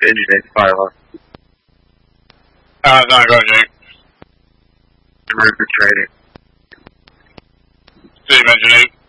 Engine 8, fire alarm. No, go ahead, Jake. Route training. Steve, Engine 8.